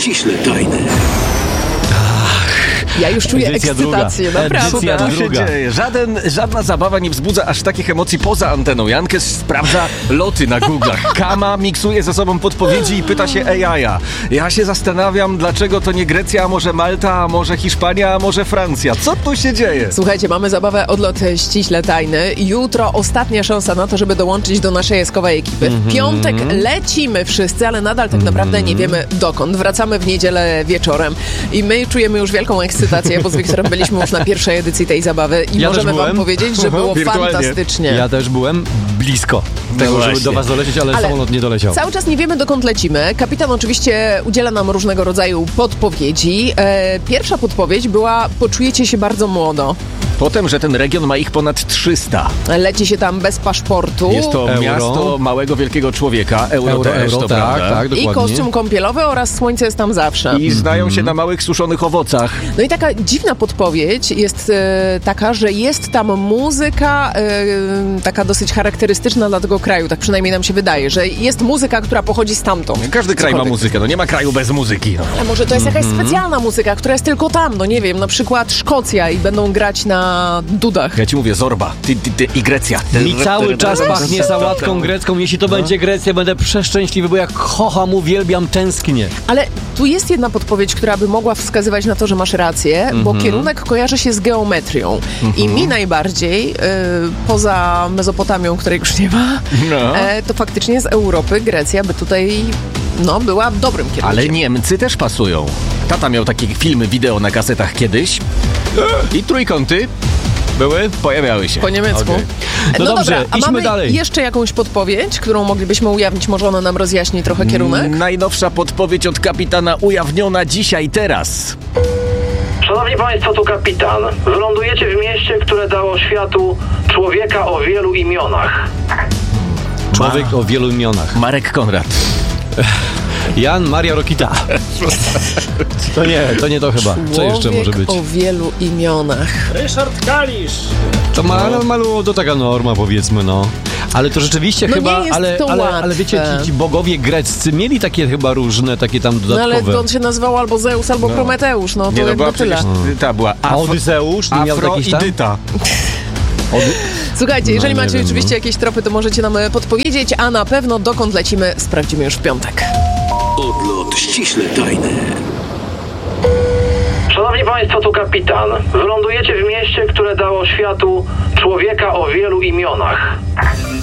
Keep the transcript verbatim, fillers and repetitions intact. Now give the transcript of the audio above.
ściśle tajny. Ja już czuję Edycja ekscytację, druga. naprawdę. Edycja Co tu się druga. dzieje? Żaden, żadna zabawa nie wzbudza aż takich emocji poza anteną. Jankę sprawdza loty na Google'ach. Kama miksuje ze sobą podpowiedzi i pyta się A I-a. Ja się zastanawiam, dlaczego to nie Grecja, a może Malta, a może Hiszpania, a może Francja. Co tu się dzieje? Słuchajcie, mamy zabawę Odlot ściśle tajny. Jutro ostatnia szansa na to, żeby dołączyć do naszej eskowej ekipy. W piątek lecimy wszyscy, ale nadal tak naprawdę nie wiemy dokąd. Wracamy w niedzielę wieczorem i my czujemy już wielką ekscytację, bo z Wiktorem byliśmy już na pierwszej edycji tej zabawy i Ja możemy też wam byłem. powiedzieć, że było Wirtualnie. fantastycznie. Ja też byłem blisko tego, żeby właśnie. do was dolecieć, ale, Ale samolot nie doleciał. Cały czas nie wiemy, dokąd lecimy. Kapitan oczywiście udziela nam różnego rodzaju podpowiedzi. E, pierwsza podpowiedź była: poczujecie się bardzo młodo. Potem, że ten region ma ich ponad trzysta. Leci się tam bez paszportu. Jest to Euro. miasto małego, wielkiego człowieka. Euro, Euro, też, euro, to tak, prawda. tak, I dokładnie. kostium kąpielowy oraz słońce jest tam zawsze. I znają się na małych, suszonych owocach. No i taka dziwna podpowiedź jest e, taka, że jest tam muzyka e, taka dosyć charakterystyczna dla tego kraju. Tak przynajmniej nam się wydaje, że jest muzyka, która pochodzi stamtąd. Każdy kraj ma Cokolwiek. muzykę, no nie ma kraju bez muzyki. No. A może to jest jakaś specjalna muzyka, która jest tylko tam, no nie wiem, na przykład Szkocja i będą grać na dudach. Ja ci mówię, Zorba ty, ty, ty, i Grecja. Mi cały czas pachnie sałatką grecką. Jeśli to będzie Grecja, będę przeszczęśliwy, bo jak kocham, uwielbiam, tęsknię. Ale tu jest jedna podpowiedź, która by mogła wskazywać na to, że masz rację, bo kierunek kojarzy się z geometrią. I mi najbardziej, y, poza Mezopotamią, której już nie ma, No. e, to faktycznie z Europy Grecja by tutaj no, była dobrym kierunkiem. Ale Niemcy też pasują. Tata miał takie filmy wideo na kasetach kiedyś i trójkąty były, pojawiały się. Po niemiecku. Okej. E, No dobrze, dobra, a idźmy mamy dalej. jeszcze jakąś podpowiedź, którą moglibyśmy ujawnić? Może ona nam rozjaśni trochę kierunek? Najnowsza podpowiedź od kapitana ujawniona dzisiaj, teraz. Szanowni Państwo, tu kapitan. Wylądujecie w mieście, które dało światu człowieka o wielu imionach. Człowiek o wielu imionach. Marek Konrad. Jan Maria Rokita. To nie, to nie to chyba. Co jeszcze może być? o wielu imionach. Ryszard Kalisz. To ma, no. malu, to taka norma, powiedzmy, no. Ale to rzeczywiście No chyba, nie jest ale, to ale, łatwe. ale wiecie, ci, ci bogowie greccy mieli takie chyba różne, takie tam No dodatkowe. ale on się nazywał albo Zeus, albo Prometeusz, no to Nie, no jakby była tyle. przecież, ta była A Afro, Odyseusz nie miał Afro takich i tam? Dyta. Słuchajcie, jeżeli No, nie macie wiem, oczywiście no. jakieś tropy, to możecie nam e, podpowiedzieć, a na pewno dokąd lecimy, sprawdzimy już w piątek. Odlot ściśle tajny. Szanowni Państwo, tu kapitan. Wylądujecie w mieście, które dało światu człowieka o wielu imionach.